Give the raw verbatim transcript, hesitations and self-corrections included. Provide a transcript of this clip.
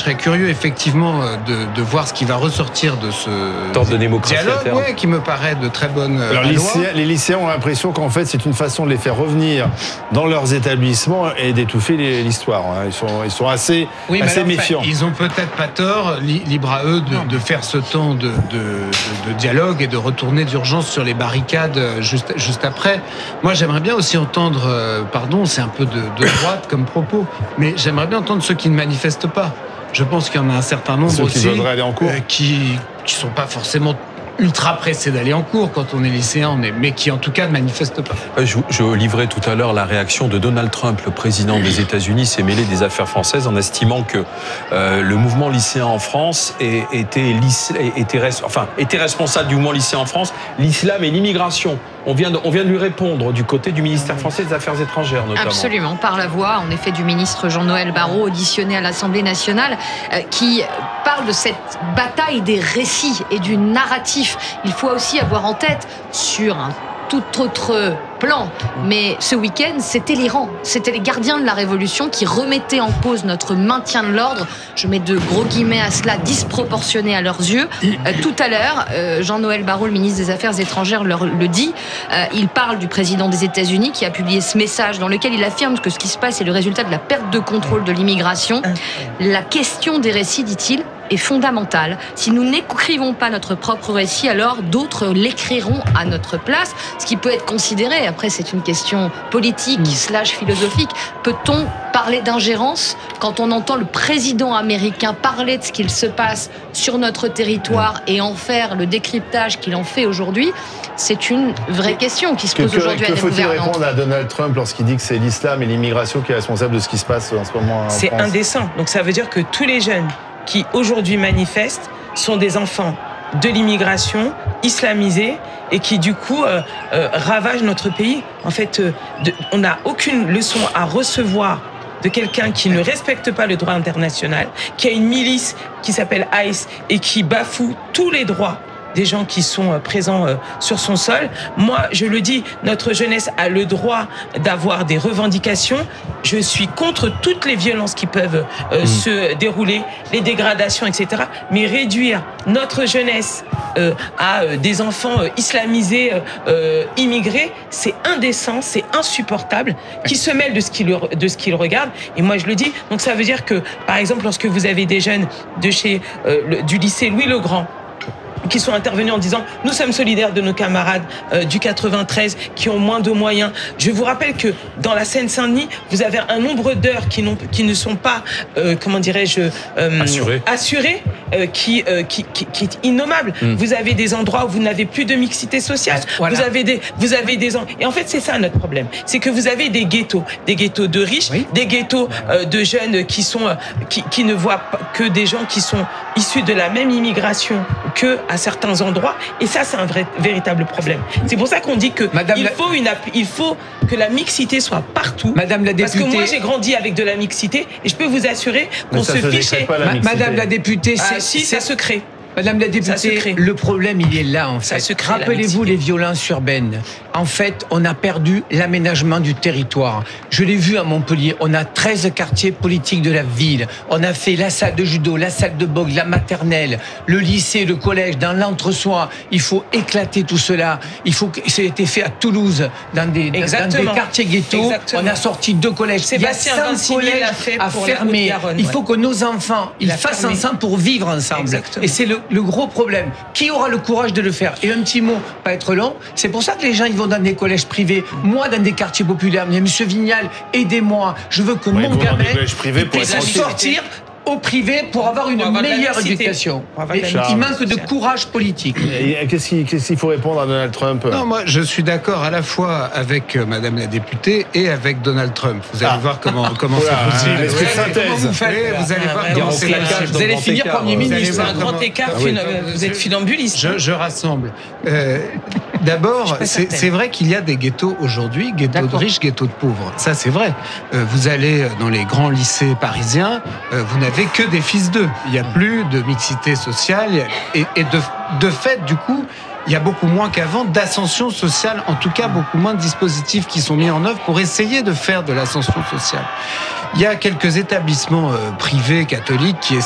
serais curieux effectivement de, de voir ce qui va ressortir de ce Tente de démocratie dialogue, ouais, qui me paraît de très bonne Alors, loi. lycéens, les lycéens ont l'impression qu'en fait c'est une façon de les faire revenir dans leurs établissements et d'étouffer l'histoire. Ils sont, ils sont assez, oui, assez alors, méfiants. Ils ont peut-être pas tort, libre à eux de, de faire ce temps de, de, de, de dialogue et de retourner d'urgence sur les barricades juste, juste après. Moi j'aimerais bien aussi entendre, euh, pardon, c'est un peu de, de droite comme propos, mais j'aimerais bien entendre ceux qui ne manifestent pas. Je pense qu'il y en a un certain nombre Ceux aussi qui voudraient aller en cours. euh, qui qui sont pas forcément ultra pressés d'aller en cours quand on est lycéen, on est, mais qui en tout cas ne manifestent pas. Je, je livrais tout à l'heure la réaction de Donald Trump, le président des États-Unis, s'est mêlé des affaires françaises en estimant que euh, le mouvement lycéen en France était, était, enfin, était responsable du mouvement lycéen en France, l'islam et l'immigration. On vient, de, on vient de lui répondre du côté du ministère français des Affaires étrangères, notamment. Absolument, par la voix, en effet, du ministre Jean-Noël Barrot, auditionné à l'Assemblée nationale, euh, qui parle de cette bataille des récits et du narratif. Il faut aussi avoir en tête, sur un tout autre plan, mais ce week-end, c'était l'Iran. C'était les gardiens de la révolution qui remettaient en cause notre maintien de l'ordre. Je mets de gros guillemets à cela, disproportionné à leurs yeux. Euh, tout à l'heure, euh, Jean-Noël Barrot, le ministre des Affaires étrangères, le, le dit. Euh, il parle du président des États-Unis qui a publié ce message dans lequel il affirme que ce qui se passe est le résultat de la perte de contrôle de l'immigration. La question des récits, dit-il, est fondamentale. Si nous n'écrivons pas notre propre récit, alors d'autres l'écriront à notre place, ce qui peut être considéré, après c'est une question politique slash philosophique, peut-on parler d'ingérence quand on entend le président américain parler de ce qu'il se passe sur notre territoire et en faire le décryptage qu'il en fait aujourd'hui? C'est une vraie question qui se pose que, aujourd'hui que, à des que faut-il gouvernants. répondre à Donald Trump lorsqu'il dit que c'est l'islam et l'immigration qui est responsable de ce qui se passe en ce moment en C'est France? indécent. Donc ça veut dire que tous les jeunes qui aujourd'hui manifestent sont des enfants de l'immigration islamisée et qui du coup euh, euh, ravagent notre pays. En fait, euh, de, on n'a aucune leçon à recevoir de quelqu'un qui ne respecte pas le droit international, qui a une milice qui s'appelle ICE et qui bafoue tous les droits des gens qui sont présents sur son sol. Moi, je le dis, notre jeunesse a le droit d'avoir des revendications. Je suis contre toutes les violences qui peuvent euh, mmh. se dérouler, les dégradations, et cetera. Mais réduire notre jeunesse euh, à euh, des enfants euh, islamisés, euh, immigrés, c'est indécent, c'est insupportable, qui se mêlent de ce qu'ils de ce qu'ils regardent. Et moi, je le dis. Donc, ça veut dire que, par exemple, lorsque vous avez des jeunes de chez euh, le, du lycée Louis-le-Grand qui sont intervenus en disant « Nous sommes solidaires de nos camarades euh, du quatre-vingt-treize qui ont moins de moyens ». Je vous rappelle que dans la Seine-Saint-Denis, vous avez un nombre d'heures qui, qui ne sont pas, euh, comment dirais-je, euh, assurées, assurées euh, qui, euh, qui, qui, qui est innommable. Mm. Vous avez des endroits où vous n'avez plus de mixité sociale. Voilà. Vous avez des, vous avez des... Et en fait, c'est ça notre problème. C'est que vous avez des ghettos, des ghettos de riches, oui. des ghettos euh, de jeunes qui, sont, euh, qui, qui ne voient que des gens qui sont issus de la même immigration que à certains endroits, et ça c'est un vrai, véritable problème. C'est pour ça qu'on dit que il la... faut une il faut que la mixité soit partout. Madame la députée, parce que moi j'ai grandi avec de la mixité et je peux vous assurer qu'on se fichait. Ma, Madame la députée, c'est ah, si ça se crée. Madame la députée, le problème, il est là, en fait. Rappelez-vous les violences urbaines. En fait, on a perdu l'aménagement du territoire. Je l'ai vu à Montpellier. On a treize quartiers politiques de la ville. On a fait la salle de judo, la salle de boxe, la maternelle, le lycée, le collège, dans l'entre-soi. Il faut éclater tout cela. Il faut que ça ait été fait à Toulouse, dans des, dans des quartiers ghettos. Exactement. On a sorti deux collèges. Sébastien Vinciguier l'a fait à pour fermer. La Il faut que nos enfants, ils fassent fermé. ensemble pour vivre ensemble. Exactement. Et c'est le le gros problème. Qui aura le courage de le faire? Et un petit mot, pas être long, c'est pour ça que les gens ils vont dans des collèges privés, moi dans des quartiers populaires. Mais Monsieur Vignal, aidez-moi. Je veux que ouais, mon gamin puisse sortir au privé pour avoir une pour avoir meilleure éducation. Il manque de courage politique. Qu'est-ce qu'il, qu'est-ce qu'il faut répondre à Donald Trump? Non, moi, je suis d'accord à la fois avec Madame la députée et avec Donald Trump. Vous allez ah. voir comment, comment voilà, c'est possible. L'esprit de synthèse. Vous, faites, vous allez voir comment c'est possible. Vous allez finir Premier ministre. C'est un grand écart. Ah oui. Vous êtes funambuliste. Je, je rassemble. Euh, d'abord, c'est, c'est vrai qu'il y a des ghettos aujourd'hui, ghettos D'accord. de riches, ghettos de pauvres. Ça, c'est vrai. Euh, vous allez dans les grands lycées parisiens, euh, vous n'avez que des fils d'eux. Il n'y a plus de mixité sociale et, et de, de fait, du coup, il y a beaucoup moins qu'avant d'ascension sociale, en tout cas beaucoup moins de dispositifs qui sont mis en œuvre pour essayer de faire de l'ascension sociale. Il y a quelques établissements euh, privés catholiques qui